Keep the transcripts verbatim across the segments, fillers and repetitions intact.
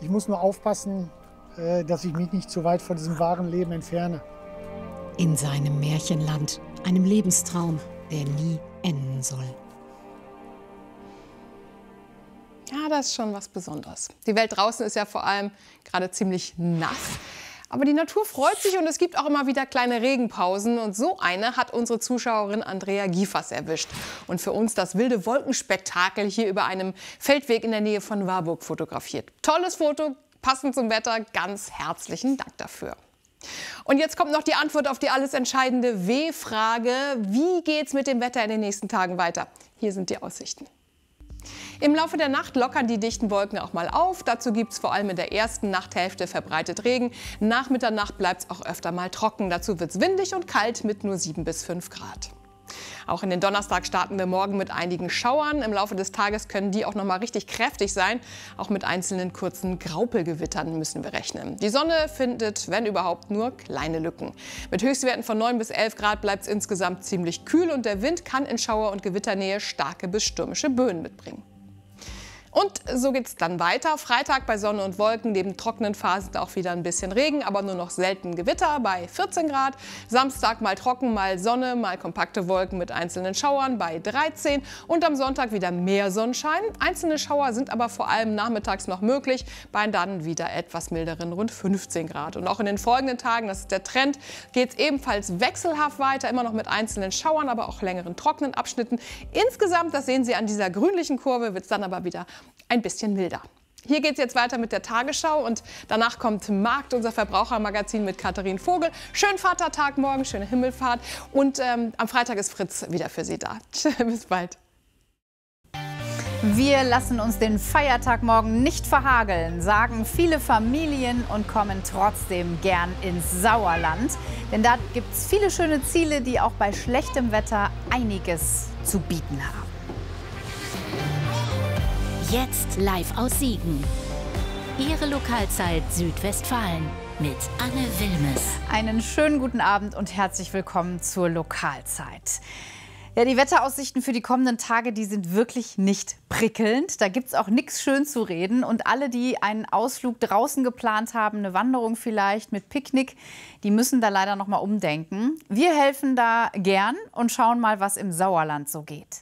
Ich muss nur aufpassen, äh, dass ich mich nicht zu weit von diesem wahren Leben entferne. In seinem Märchenland, einem Lebenstraum, der nie enden soll. Ja, das ist schon was Besonderes. Die Welt draußen ist ja vor allem gerade ziemlich nass. Aber die Natur freut sich und es gibt auch immer wieder kleine Regenpausen. Und so eine hat unsere Zuschauerin Andrea Giefers erwischt. Und für uns das wilde Wolkenspektakel hier über einem Feldweg in der Nähe von Warburg fotografiert. Tolles Foto, passend zum Wetter. Ganz herzlichen Dank dafür. Und jetzt kommt noch die Antwort auf die alles entscheidende W-Frage. Wie geht's mit dem Wetter in den nächsten Tagen weiter? Hier sind die Aussichten. Im Laufe der Nacht lockern die dichten Wolken auch mal auf. Dazu gibt es vor allem in der ersten Nachthälfte verbreitet Regen. Nach Mitternacht bleibt es auch öfter mal trocken. Dazu wird es windig und kalt mit nur sieben bis fünf Grad. Auch in den Donnerstag starten wir morgen mit einigen Schauern. Im Laufe des Tages können die auch noch mal richtig kräftig sein. Auch mit einzelnen kurzen Graupelgewittern müssen wir rechnen. Die Sonne findet, wenn überhaupt, nur kleine Lücken. Mit Höchstwerten von neun bis elf Grad bleibt es insgesamt ziemlich kühl und der Wind kann in Schauer- und Gewitternähe starke bis stürmische Böen mitbringen. Und so geht es dann weiter. Freitag bei Sonne und Wolken, neben trockenen Phasen auch wieder ein bisschen Regen, aber nur noch selten Gewitter bei vierzehn Grad. Samstag mal trocken, mal Sonne, mal kompakte Wolken mit einzelnen Schauern bei dreizehn. Und am Sonntag wieder mehr Sonnenschein. Einzelne Schauer sind aber vor allem nachmittags noch möglich, bei dann wieder etwas milderen rund fünfzehn Grad. Und auch in den folgenden Tagen, das ist der Trend, geht es ebenfalls wechselhaft weiter, immer noch mit einzelnen Schauern, aber auch längeren trockenen Abschnitten. Insgesamt, das sehen Sie an dieser grünlichen Kurve, wird es dann aber wieder ein bisschen milder. Hier geht es jetzt weiter mit der Tagesschau und danach kommt Markt, unser Verbrauchermagazin mit Katharin Vogel. Schönen Vatertag morgen, schöne Himmelfahrt und ähm, am Freitag ist Fritz wieder für Sie da. Bis bald. Wir lassen uns den Feiertag morgen nicht verhageln, sagen viele Familien und kommen trotzdem gern ins Sauerland. Denn da gibt es viele schöne Ziele, die auch bei schlechtem Wetter einiges zu bieten haben. Jetzt live aus Siegen. Ihre Lokalzeit Südwestfalen mit Anne Wilmes. Einen schönen guten Abend und herzlich willkommen zur Lokalzeit. Ja, die Wetteraussichten für die kommenden Tage, die sind wirklich nicht prickelnd. Da gibt es auch nichts schön zu reden. Und alle, die einen Ausflug draußen geplant haben, eine Wanderung vielleicht mit Picknick, die müssen da leider noch mal umdenken. Wir helfen da gern und schauen mal, was im Sauerland so geht.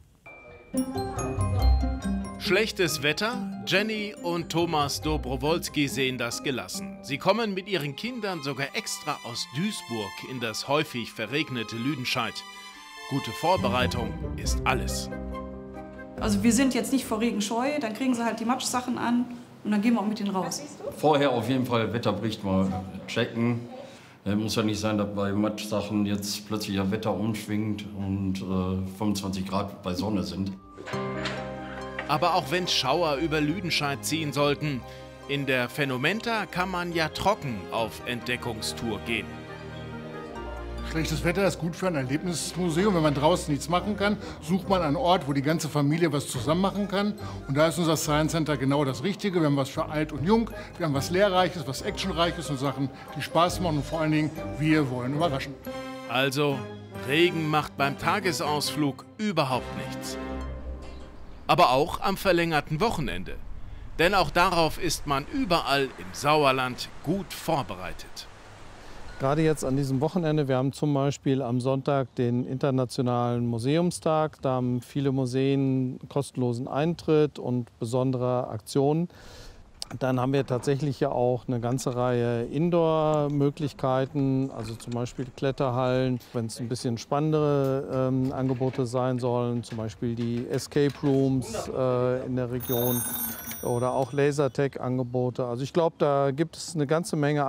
Schlechtes Wetter? Jenny und Thomas Dobrowolski sehen das gelassen. Sie kommen mit ihren Kindern sogar extra aus Duisburg in das häufig verregnete Lüdenscheid. Gute Vorbereitung ist alles. Also wir sind jetzt nicht vor Regen scheu, dann kriegen sie halt die Matschsachen an und dann gehen wir auch mit denen raus. Vorher auf jeden Fall Wetterbericht mal checken. Es muss ja nicht sein, dass bei Matschsachen jetzt plötzlich das Wetter umschwingt und äh, fünfundzwanzig Grad bei Sonne sind. Aber auch wenn Schauer über Lüdenscheid ziehen sollten, in der Phänomenta kann man ja trocken auf Entdeckungstour gehen. Schlechtes Wetter ist gut für ein Erlebnismuseum. Wenn man draußen nichts machen kann, sucht man einen Ort, wo die ganze Familie was zusammen machen kann. Und da ist unser Science Center genau das Richtige. Wir haben was für alt und jung, wir haben was Lehrreiches, was Actionreiches und Sachen, die Spaß machen. Und vor allen Dingen, wir wollen überraschen. Also, Regen macht beim Tagesausflug überhaupt nichts. Aber auch am verlängerten Wochenende. Denn auch darauf ist man überall im Sauerland gut vorbereitet. Gerade jetzt an diesem Wochenende, wir haben zum Beispiel am Sonntag den Internationalen Museumstag. Da haben viele Museen kostenlosen Eintritt und besondere Aktionen. Dann haben wir tatsächlich ja auch eine ganze Reihe Indoor-Möglichkeiten, also zum Beispiel Kletterhallen, wenn es ein bisschen spannendere ähm, Angebote sein sollen, zum Beispiel die Escape Rooms äh, in der Region oder auch Lasertag-Angebote. Also ich glaube, da gibt es eine ganze Menge